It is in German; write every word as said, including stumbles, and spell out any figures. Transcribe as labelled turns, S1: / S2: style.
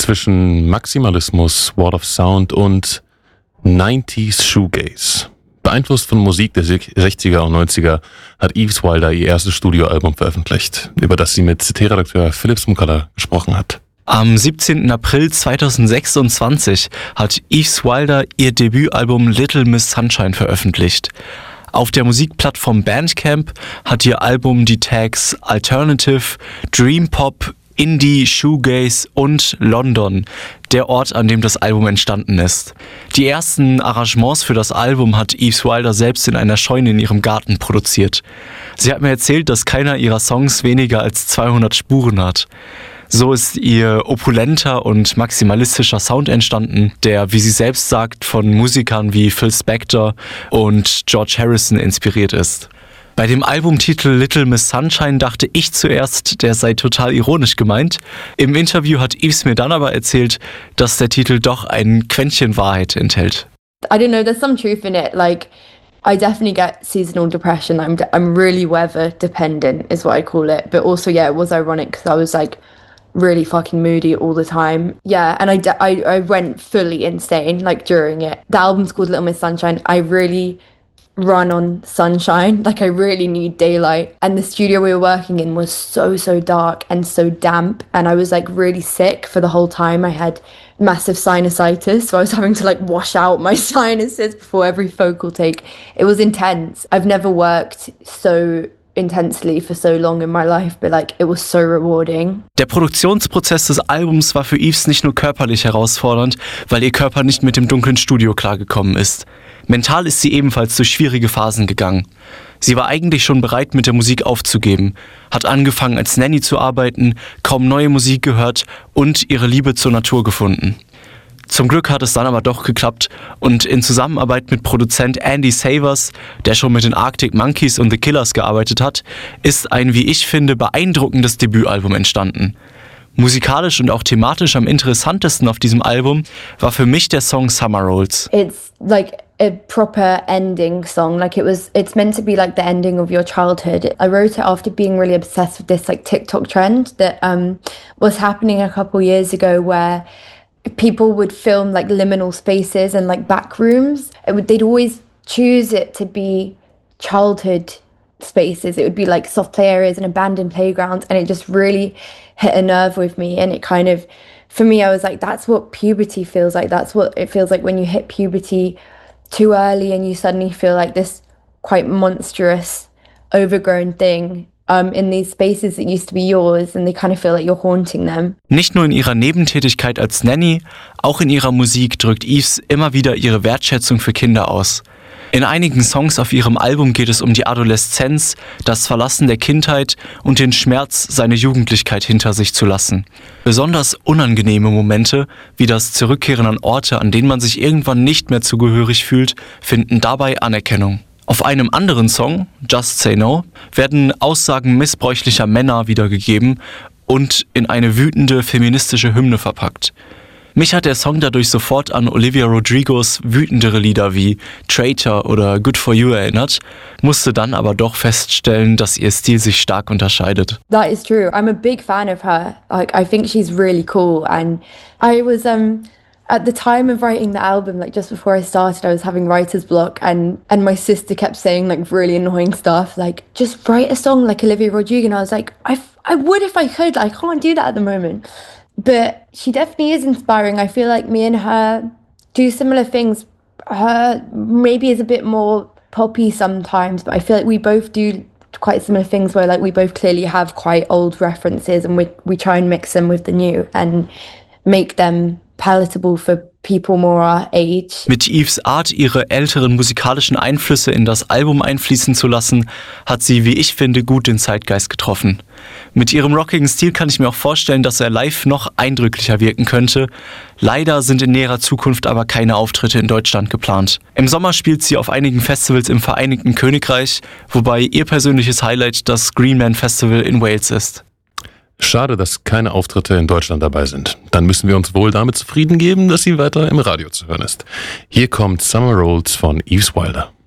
S1: zwischen Maximalismus, World of Sound und neunziger Shoegaze. Beeinflusst von Musik der sechziger und neunziger hat Yves Wilder ihr erstes Studioalbum veröffentlicht, über das sie mit C T-Redakteur Philipp Smukala gesprochen hat.
S2: Am siebzehnten April zweitausendsechsundzwanzig hat Yves Wilder ihr Debütalbum Little Miss Sunshine veröffentlicht. Auf der Musikplattform Bandcamp hat ihr Album die Tags Alternative, Dream Pop, Indie, Shoegaze und London, der Ort, an dem das Album entstanden ist. Die ersten Arrangements für das Album hat Yves Wilder selbst in einer Scheune in ihrem Garten produziert. Sie hat mir erzählt, dass keiner ihrer Songs weniger als zweihundert Spuren hat. So ist ihr opulenter und maximalistischer Sound entstanden, der, wie sie selbst sagt, von Musikern wie Phil Spector und George Harrison inspiriert ist. Bei dem Albumtitel Little Miss Sunshine dachte ich zuerst, der sei total ironisch gemeint. Im Interview hat Yves mir dann aber erzählt, dass der Titel doch ein Quäntchen Wahrheit enthält.
S3: I don't know, there's some truth in it. Like, I definitely get seasonal depression. I'm I'm really weather dependent is what I call it. But also, yeah, it was ironic because I was like really fucking moody all the time. Yeah, and I, de- I, I went fully insane like during it. The album's called Little Miss Sunshine. I really run on sunshine, like I really need daylight, and the studio we were working in was so so dark and so damp, and I was like really sick for the whole time. I had massive sinusitis, so I was having to like wash out my sinuses before every vocal take. It was intense. I've never worked so intensely for so long in my life, but like it was so rewarding.
S2: Der Produktionsprozess des Albums war für Yves nicht nur körperlich herausfordernd, weil ihr Körper nicht mit dem dunklen Studio klargekommen ist. Mental ist sie ebenfalls durch schwierige Phasen gegangen. Sie war eigentlich schon bereit, mit der Musik aufzugeben, hat angefangen als Nanny zu arbeiten, kaum neue Musik gehört und ihre Liebe zur Natur gefunden. Zum Glück hat es dann aber doch geklappt und in Zusammenarbeit mit Produzent Andy Savers, der schon mit den Arctic Monkeys und The Killers gearbeitet hat, ist ein, wie ich finde, beeindruckendes Debütalbum entstanden. Musikalisch und auch thematisch am interessantesten auf diesem Album war für mich der Song Summer Rolls.
S3: It's like a proper ending song. Like it was, it's meant to be like the ending of your childhood. I wrote it after being really obsessed with this like TikTok trend that um was happening a couple years ago where people would film like liminal spaces and like back rooms. It would, they'd always choose it to be childhood spaces. It would be like soft play areas and abandoned playgrounds, and it just really hit a nerve with me. And it kind of, for me, I was like, that's what puberty feels like. That's what it feels like when you hit puberty too early and you suddenly feel like this quite monstrous, overgrown thing um, in these spaces that used to be yours, and they kind of feel like you're haunting them.
S2: Nicht nur in ihrer Nebentätigkeit als Nanny, auch in ihrer Musik drückt Yves immer wieder ihre Wertschätzung für Kinder aus. In einigen Songs auf ihrem Album geht es um die Adoleszenz, das Verlassen der Kindheit und den Schmerz, seine Jugendlichkeit hinter sich zu lassen. Besonders unangenehme Momente, wie das Zurückkehren an Orte, an denen man sich irgendwann nicht mehr zugehörig fühlt, finden dabei Anerkennung. Auf einem anderen Song, Just Say No, werden Aussagen missbräuchlicher Männer wiedergegeben und in eine wütende feministische Hymne verpackt. Mich hat der Song dadurch sofort an Olivia Rodrigos wütendere Lieder wie Traitor oder Good For You erinnert, musste dann aber doch feststellen, dass ihr Stil sich stark unterscheidet.
S3: That is true. I'm a big fan of her. Like, I think she's really cool. And I was, um, at the time of writing the album, like just before I started, I was having writer's block, and, and my sister kept saying like really annoying stuff, like, just write a song like Olivia Rodrigo. And I was like, I, I would if I could. I can't do that at the moment. But she definitely is inspiring. I feel like me and her do similar things. Her maybe is a bit more poppy sometimes, but I feel like we both do quite similar things where like we both clearly have quite old references, and we we try and mix them with the new and make them palatable for people more our age.
S2: Mit Yves Art, ihre älteren musikalischen Einflüsse in das Album einfließen zu lassen, hat sie, wie ich finde, gut den Zeitgeist getroffen. Mit ihrem rockigen Stil kann ich mir auch vorstellen, dass er live noch eindrücklicher wirken könnte. Leider sind in näherer Zukunft aber keine Auftritte in Deutschland geplant. Im Sommer spielt sie auf einigen Festivals im Vereinigten Königreich, wobei ihr persönliches Highlight das Green Man Festival in Wales ist.
S1: Schade, dass keine Auftritte in Deutschland dabei sind. Dann müssen wir uns wohl damit zufrieden geben, dass sie weiter im Radio zu hören ist. Hier kommt Summer Rolls von Yves Wilder.